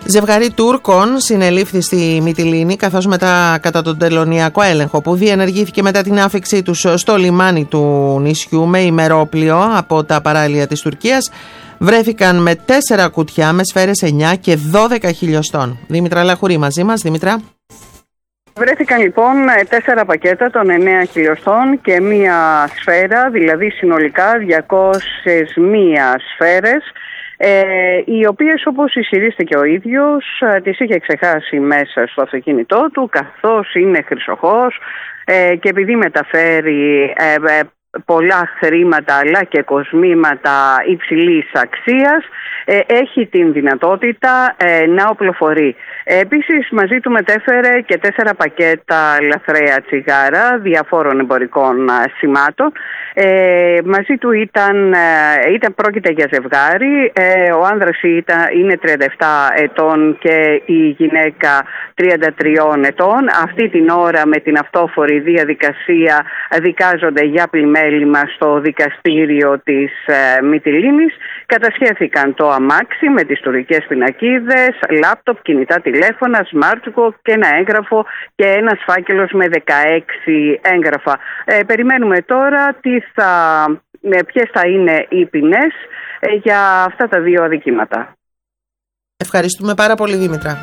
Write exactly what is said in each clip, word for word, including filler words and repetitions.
Ζευγάρι Τούρκων συνελήφθη στη Μυτιλήνη, καθώς μετά κατά τον τελωνειακό έλεγχο που διενεργήθηκε μετά την άφιξή τους στο λιμάνι του νησιού με ημερόπλιο από τα παράλια της Τουρκίας, βρέθηκαν με τέσσερα κουτιά με σφαίρες εννιά και δώδεκα χιλιοστών. Δήμητρα Λαχουρή μαζί μας. Δήμητρα. Βρέθηκαν λοιπόν τέσσερα πακέτα των εννέα χιλιοστών και μία σφαίρα, δηλαδή συνολικά διακόσιες μία σφαίρες, ε, οι οποίες, όπως ισχυρίστηκε ο ίδιος, τις είχε ξεχάσει μέσα στο αυτοκίνητό του, καθώς είναι χρυσοχός ε, και επειδή μεταφέρει ε, ε, πολλά χρήματα αλλά και κοσμήματα υψηλής αξίας, ε, έχει την δυνατότητα ε, να οπλοφορεί. Ε, επίσης μαζί του μετέφερε και τέσσερα πακέτα λαθρέα τσιγάρα διαφόρων εμπορικών α, σημάτων. Ε, μαζί του ήταν, ε, ήταν πρόκειται για ζευγάρι. Ε, ο άνδρας ήταν, είναι τριάντα επτά ετών και η γυναίκα τριάντα τρία ετών. Αυτή την ώρα με την αυτόφορη διαδικασία δικάζονται για πλημέλημα στο δικαστήριο της ε, Μυτιλήνης. Κατασχέθηκαν το αμάξι με τις τουρκικές πινακίδες, λάπτοπ, κινητά τηλέφωνα, smartwatch και ένα έγγραφο και ένας φάκελος με δεκαέξι έγγραφα. Ε, περιμένουμε τώρα τι θα, ε, ποιες θα είναι οι ποινές ε, για αυτά τα δύο αδικήματα. Ευχαριστούμε πάρα πολύ, Δήμητρα.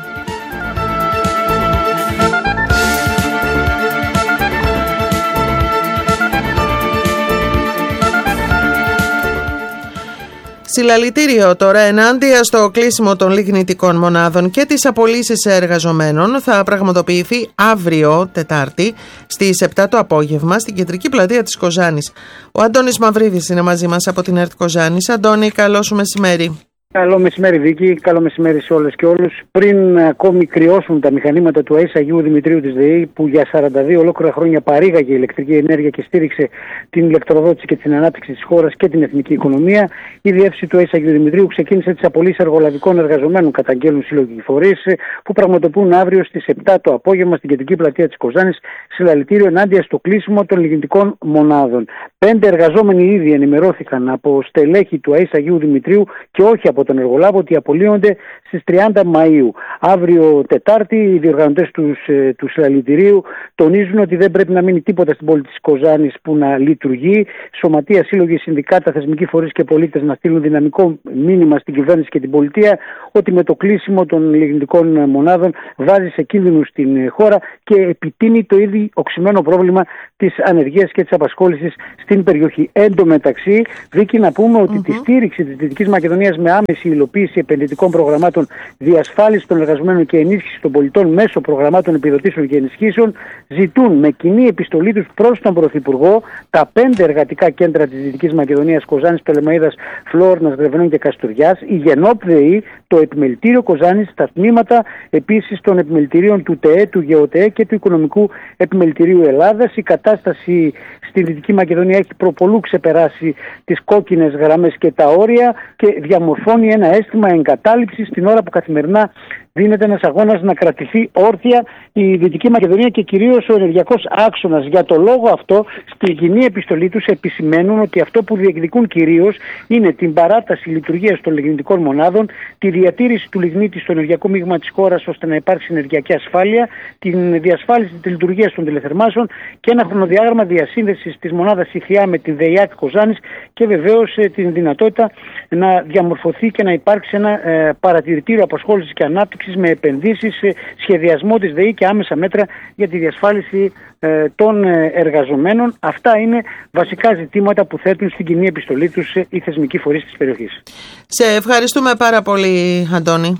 Συλλαλητήριο τώρα ενάντια στο κλείσιμο των λιγνητικών μονάδων και τις απολύσεις εργαζομένων θα πραγματοποιηθεί αύριο Τετάρτη στις επτά το απόγευμα στην κεντρική πλατεία της Κοζάνης. Ο Αντώνης Μαυρίδης είναι μαζί μας από την ΕΡΤ Κοζάνης. Αντώνη, καλό σου μεσημέρι. Καλό μεσημέρι, Βίκη. Καλό μεσημέρι σε όλες και όλους. Πριν ακόμη κρυώσουν τα μηχανήματα του ΑΕΣ Αγίου Δημητρίου της ΔΕΗ, που για σαράντα δύο ολόκληρα χρόνια παρήγαγε ηλεκτρική ενέργεια και στήριξε την ηλεκτροδότηση και την ανάπτυξη της χώρας και την εθνική οικονομία, η διεύθυνση του ΑΕΣ Αγίου Δημητρίου ξεκίνησε τις απολύσεις εργολαβικών εργαζομένων, καταγγέλνουν συλλογικοί φορείς, που πραγματοποιούν αύριο στις επτά το απόγευμα στην κεντρική πλατεία της Κοζάνης συλλαλητήριο ενάντια στο κλείσιμο των λιγνητικών μονάδων. Πέντε εργαζόμενοι ήδη ενημερώθηκαν από στελέχη του ΑΕΣ Αγίου Δημητρίου και όχι από τον εργολάβο ότι απολύονται στις τριάντα Μαΐου. Αύριο Τετάρτη οι διοργανωτές του, του συλλαλητηρίου τονίζουν ότι δεν πρέπει να μείνει τίποτα στην πόλη της Κοζάνης που να λειτουργεί. Σωματεία, σύλλογοι, συνδικάτα, θεσμικοί φορείς και πολίτες να στείλουν δυναμικό μήνυμα στην κυβέρνηση και την πολιτεία ότι με το κλείσιμο των λιγνητικών μονάδων βάζει σε κίνδυνο στην χώρα και επιτείνει το ήδη οξυμένο πρόβλημα της ανεργίας και της απασχόλησης στην περιοχή. Εν τω μεταξύ, Βίκη, να πούμε ότι mm-hmm. τη στήριξη της Δυτικής Μακεδονίας με άμεση υλοποίηση επενδυτικών προγραμμάτων, διασφάλιση των εργαζομένων και ενίσχυση των πολιτών μέσω προγραμμάτων επιδοτήσεων και ενισχύσεων ζητούν με κοινή επιστολή τους προς τον Πρωθυπουργό τα πέντε εργατικά κέντρα της Δυτικής Μακεδονίας, Κοζάνης, Πτολεμαΐδας, Φλόρνας, Γρεβενών και Καστοριάς, η ΓΕΝΟΠ ΔΕΗ, το επιμελητήριο Κοζάνης, τα τμήματα επίσης των επιμελητηρίων του ΤΕΕ, του ΓΕΟΤΕΕ και του Οικονομικού Επιμελητηρίου Ελλάδας. Η κατάσταση στη Δυτική Μακεδονία έχει προπολού ξεπεράσει τις κόκκινες γραμμές και τα όρια και διαμορφώνει ένα αίσθημα εγκατάλειψης την ώρα που καθημερινά δίνεται ένας αγώνας να κρατηθεί όρθια η Δυτική Μακεδονία και κυρίως ο ενεργειακός άξονας. Για το λόγο αυτό, στη κοινή επιστολή τους επισημαίνουν ότι αυτό που διεκδικούν κυρίως είναι την παράταση λειτουργίας των λιγνητικών μονάδων, τη διατήρηση του λιγνίτη στο ενεργειακό μείγμα της χώρας ώστε να υπάρξει ενεργειακή ασφάλεια, την διασφάλιση της λειτουργίας των τηλεθερμάσεων και ένα χρονοδιάγραμμα διασύνδεσης της μονάδας ΙΘΙΑ με τη ΔΕΙΑΚ Κοζάνης και βεβαίως την δυνατότητα να διαμορφωθεί και να υπάρξει ένα ε, παρατηρητήριο απασχόλησης και ανάπτυξης με επενδύσεις, σχεδιασμό της ΔΕΗ και άμεσα μέτρα για τη διασφάλιση ε, των εργαζομένων. Αυτά είναι βασικά ζητήματα που θέτουν στην κοινή επιστολή τους οι θεσμικοί φορείς της περιοχής. Σε ευχαριστούμε πάρα πολύ, Αντώνη.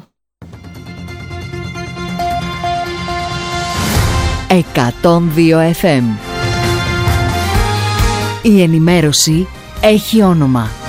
εκατόν δύο εφ εμ. Η ενημέρωση έχει όνομα.